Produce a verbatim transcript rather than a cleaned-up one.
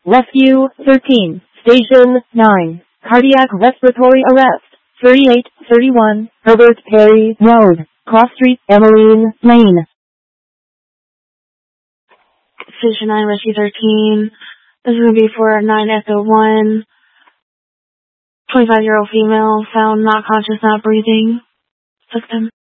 Rescue thirteen, Station nine, Cardiac Respiratory Arrest, thirty-eight thirty-one, Herbert Perry Road, Cross Street, Emmeline Lane. Station nine, Rescue thirteen. This is going to be for nine Echo one. twenty-five-year-old female found not conscious, not breathing. Victim.